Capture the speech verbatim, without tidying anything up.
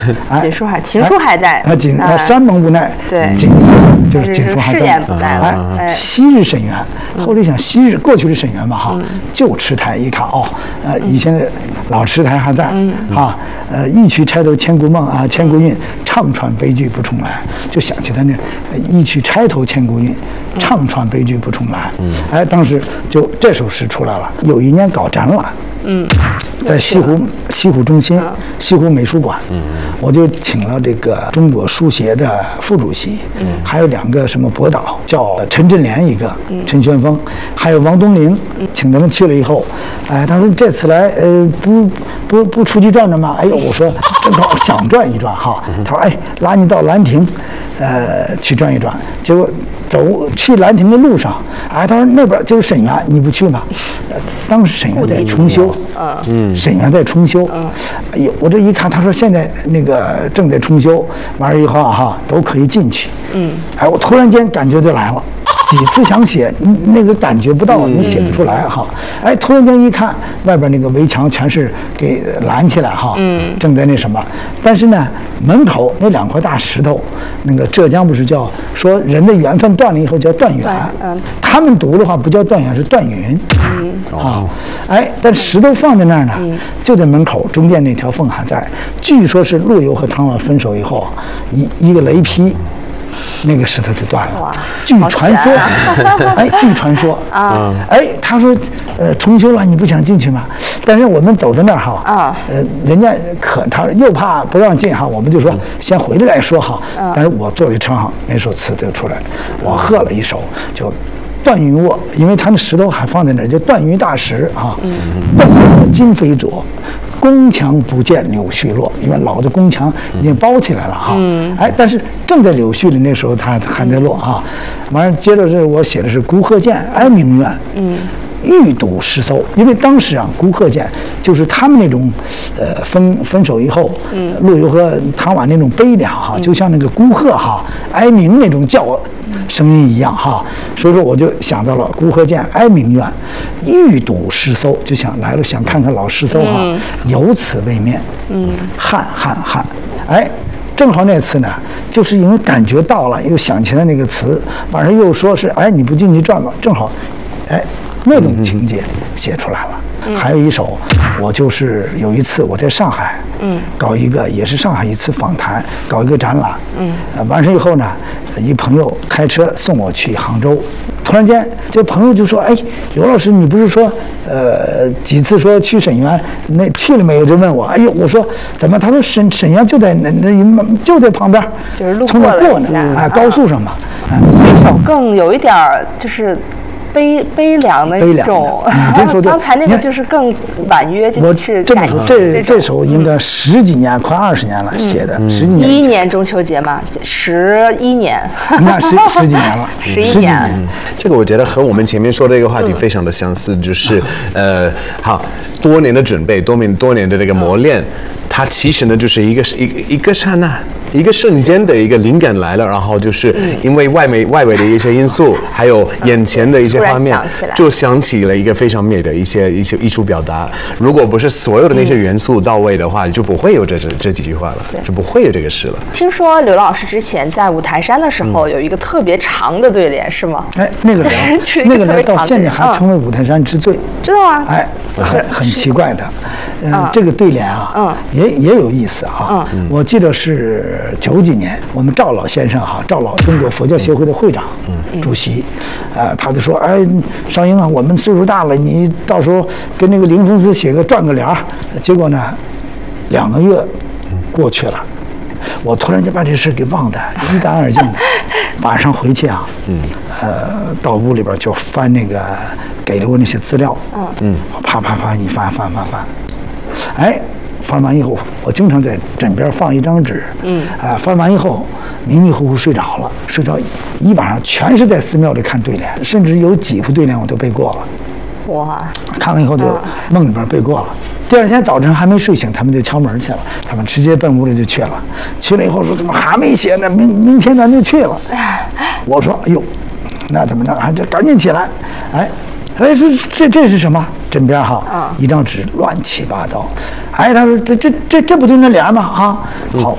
锦书还秦书还在啊，锦啊山盟不奈， 对， 锦就是锦书还在， 誓言不在了。 哎，昔日沈园，后来想昔日过去的沈园嘛哈，旧池台一看哦，呃，以前的老池台还在啊，呃，一曲钗头千古梦啊，千古韵，唱穿悲剧不重来，就想起他那一曲钗头千古韵，唱穿悲剧不重来。哎，当时就这首诗出来了。有一年搞展览。嗯，在西湖西湖中心、嗯、西湖美术馆，嗯，我就请了这个中国书协的副主席，嗯，还有两个什么博导，叫陈振莲一个，嗯，陈玄峰，还有王东林，嗯，请他们去了以后，哎，他说这次来，呃，不不不出去转转吗？哎呦，我说正好想转一转哈，他说哎，拉你到兰亭，呃，去转一转，结果。走去兰亭的路上，哎，他说那边就是沈园，你不去吗？呃、当时沈园在重修，嗯，沈园在重修，嗯，哎呦，我这一看，他说现在那个正在重修，完了以后哈都可以进去，嗯，哎，我突然间感觉就来了。几次想写，那个感觉不到，你写不出来哈。哎，突然间一看，外边那个围墙全是给拦起来哈，嗯，正在那什么。但是呢，门口那两块大石头，那个浙江不是叫说人的缘分断了以后叫断缘，嗯，他们读的话不叫断缘，是断云，嗯，啊，哎，但石头放在那儿呢，就在门口中间那条缝还在。据说是陆游和唐婉分手以后，一一个雷劈。那个石头就断了。据传说，啊、哎，据传说啊，哎，他说，呃，重修了，你不想进去吗？但是我们走到那儿哈，啊，呃，人家可他又怕不让进哈，我们就说先回来再说哈。嗯、但是我坐在车上，那首词就出来了，我喝了一首，就。断云卧，因为他那石头还放在那儿，叫断云大石啊。断云今非昨，宫墙不见柳絮落，因为老的宫墙已经包起来了哈。嗯。哎，但是正在柳絮里那时候，它还在落啊。完了，接着这我写的是孤鹤见，哀鸣怨。嗯。欲睹诗搜，因为当时啊，孤鹤见就是他们那种，呃，分分手以后，嗯，陆游和唐婉那种悲凉哈，就像那个孤鹤哈哀鸣那种叫声音一样哈，所以说我就想到了孤鹤见，哀鸣怨，欲睹诗搜，就想来了想看看老诗搜哈，有此未面，嗯，汉汉汉，哎。正好那次呢，就是因为感觉到了，又想起来那个词，晚上又说是哎你不进去转吧，正好，哎那种情节写出来了。嗯、还有一首，我就是有一次我在上海，嗯，搞一个也是上海一次访谈，搞一个展览，嗯，呃、完事以后呢，一朋友开车送我去杭州，突然间这朋友就说，哎，刘老师，你不是说，呃，几次说去沈园，那去了没有？就问我，哎呦，我说怎么？他说沈沈园就在那那就在旁边， 就是路过了一下， 哎，高速上嘛。 嗯、这首更有一点就是。悲悲凉的一种，然后刚才那个就是更婉约，就是这这这首应该十几年，快二十年了写的，十几年。 一一年中秋节嘛，十一年， 你看十十几年了， 十一年。 这个我觉得和我们前面说的一个话题非常的相似，就是呃，好多年的准备，多年多年的这个磨练。它其实呢，就是一个一个一个刹那，一个瞬间的一个灵感来了，然后就是因为外围外围的一些因素，还有眼前的一些画面，就想起了一个非常美的一些一些艺术表达。如果不是所有的那些元素到位的话，就不会有这这这几句话了，就不会有这个诗了。 听说刘老师之前在五台山的时候有一个特别长的对联，是吗？ 哎，那个联，那个联到现在还成为五台山之最， 知道吗？ 哎，很很奇怪的，嗯，这个对联啊，嗯。也也有意思哈、嗯，我记得是九几年，我们赵老先生哈，赵老中国佛教协会的会长、嗯、主席，呃，他就说，哎，少英啊，我们岁数大了，你到时候跟那个林峰斯写个转个联儿。结果呢，两个月过去了，我突然就把这事给忘得一干二净的。晚上回去啊，嗯，呃，到屋里边就翻那个给了我那些资料，嗯嗯，啪啪啪一翻翻翻翻，哎。翻完以后，我经常在枕边放一张纸，嗯，啊，翻完以后迷迷糊糊睡着了，睡着一晚上全是在寺庙里看对联，甚至有几副对联我都背过了。哇！看完以后就梦里边背过了。嗯、第二天早晨还没睡醒，他们就敲门去了，他们直接奔屋里就去了。去了以后说怎么还没写呢？明明天咱就去了。我说哎呦，那怎么着？还这赶紧起来，哎。哎，说这这是什么？枕边哈，嗯、一张纸乱七八糟。哎，他说这这这这不就那联吗？啊，好，